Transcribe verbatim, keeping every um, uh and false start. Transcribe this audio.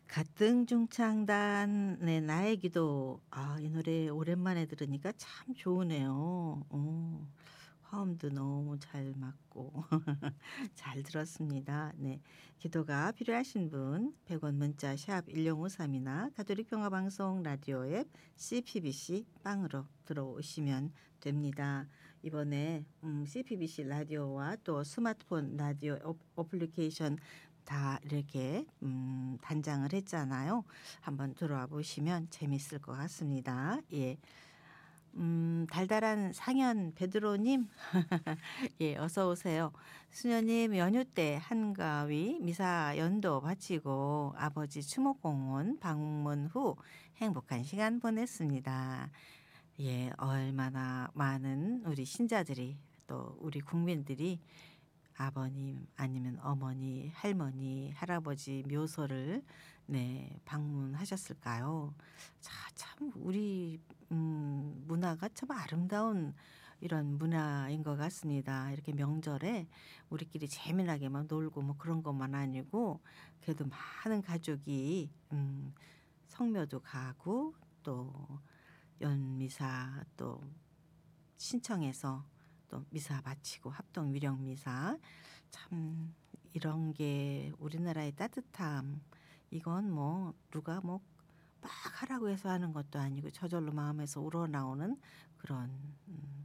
가등중창단의 나의 기도. 아 이 노래 오랜만에 들으니까 참 좋으네요. 어. 화음도 너무 잘 맞고 잘 들었습니다. 네. 기도가 필요하신 분 백 원 문자 샵 일공오삼이나 가톨릭 평화방송 라디오 앱 씨피비씨 빵으로 들어오시면 됩니다. 이번에 음 씨피비씨 라디오와 또 스마트폰 라디오 어 어플리케이션 다 이렇게 음 단장을 했잖아요. 한번 들어와 보시면 재밌을 것 같습니다. 예. 음 달달한 상현 베드로님 예 어서 오세요. 수녀님 연휴 때 한가위 미사 연도 바치고 아버지 추모공원 방문 후 행복한 시간 보냈습니다. 예 얼마나 많은 우리 신자들이 또 우리 국민들이 아버님 아니면 어머니, 할머니, 할아버지 묘소를 네 방문하셨을까요? 자 참 우리 음 문화가 참 아름다운 이런 문화인 것 같습니다. 이렇게 명절에 우리끼리 재미나게 막 놀고 뭐 그런 것만 아니고 그래도 많은 가족이 음 성묘도 가고 또 연미사 또 신청해서 또 미사 바치고 합동 위령 미사 참 이런 게 우리나라의 따뜻함 이건 뭐 누가 뭐 막 하라고 해서 하는 것도 아니고 저절로 마음에서 우러나오는 그런 음